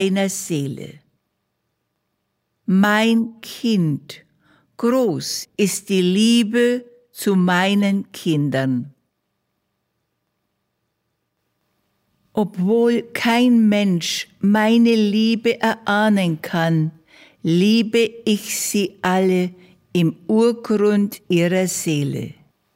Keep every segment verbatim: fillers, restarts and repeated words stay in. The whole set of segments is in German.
deiner Seele. Mein Kind, groß ist die Liebe zu meinen Kindern. Obwohl kein Mensch meine Liebe erahnen kann, liebe ich sie alle im Urgrund ihrer Seele.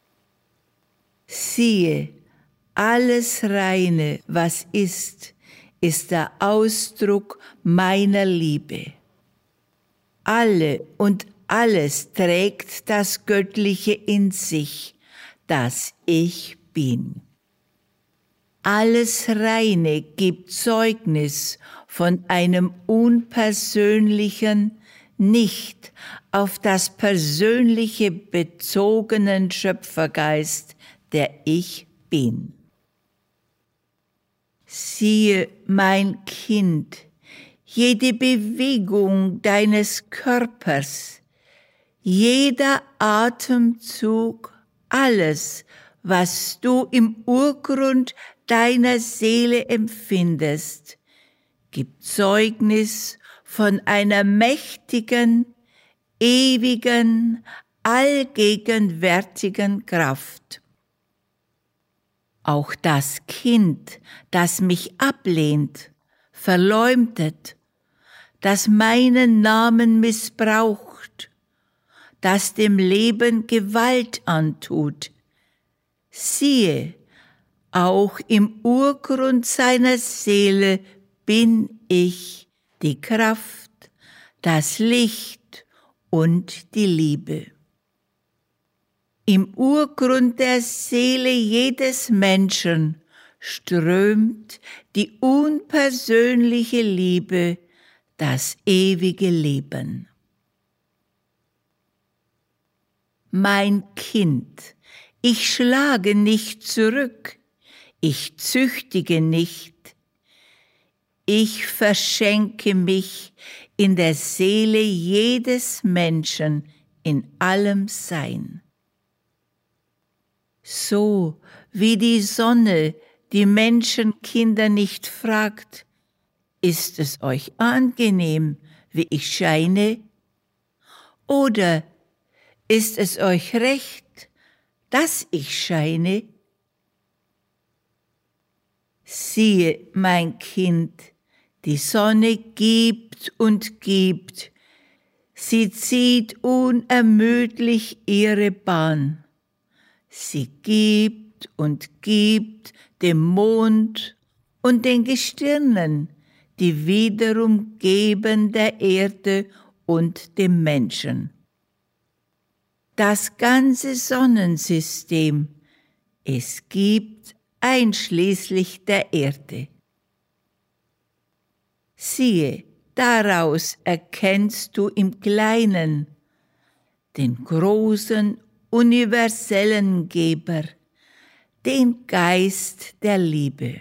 Siehe, alles Reine, was ist, ist der Ausdruck meiner Liebe. Alle und alles trägt das Göttliche in sich, das ich bin. Alles Reine gibt Zeugnis von einem unpersönlichen, nicht auf das Persönliche bezogenen Schöpfergeist, der ich bin. Siehe, mein Kind, jede Bewegung deines Körpers, jeder Atemzug, alles, was du im Urgrund deiner Seele empfindest, gibt Zeugnis von einer mächtigen, ewigen, allgegenwärtigen Kraft. Auch das Kind, das mich ablehnt, verleumdet, das meinen Namen missbraucht, das dem Leben Gewalt antut, siehe, auch im Urgrund seiner Seele bin ich die Kraft, das Licht und die Liebe. Im Urgrund der Seele jedes Menschen strömt die unpersönliche Liebe, das ewige Leben. Mein Kind, ich schlage nicht zurück, ich züchtige nicht, ich verschenke mich in der Seele jedes Menschen in allem Sein. So wie die Sonne die Menschenkinder nicht fragt, ist es euch angenehm, wie ich scheine? Oder ist es euch recht, dass ich scheine? Siehe, mein Kind, die Sonne gibt und gibt, sie zieht unermüdlich ihre Bahn. Sie gibt und gibt dem Mond und den Gestirnen, die wiederum geben der Erde und dem Menschen. Das ganze Sonnensystem, es gibt einschließlich der Erde. Siehe, daraus erkennst du im Kleinen den großen, universellen Geber, den Geist der Liebe.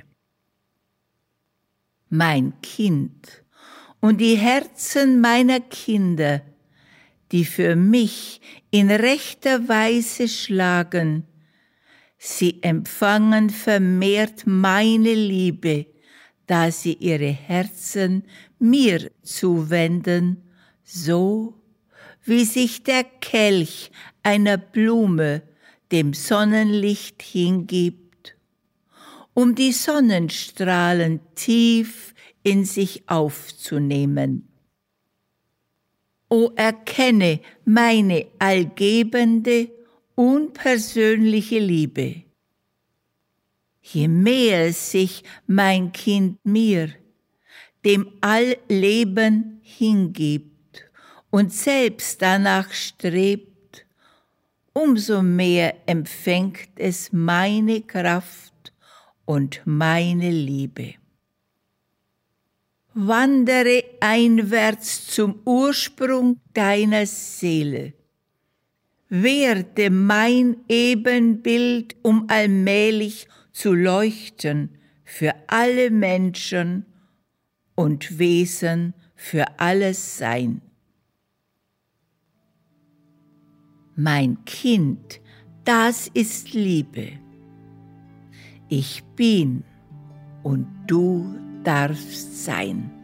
Mein Kind und die Herzen meiner Kinder, die für mich in rechter Weise schlagen, sie empfangen vermehrt meine Liebe, da sie ihre Herzen mir zuwenden, so wie sich der Kelch einer Blume dem Sonnenlicht hingibt, um die Sonnenstrahlen tief in sich aufzunehmen. O erkenne meine allgebende, unpersönliche Liebe. Je mehr sich mein Kind mir, dem Allleben hingibt und selbst danach strebt, umso mehr empfängt es meine Kraft und meine Liebe. Wandere einwärts zum Ursprung deiner Seele. Werde mein Ebenbild, um allmählich zu leuchten für alle Menschen und Wesen, für alles Sein. Mein Kind, das ist Liebe. Ich bin und du darfst sein.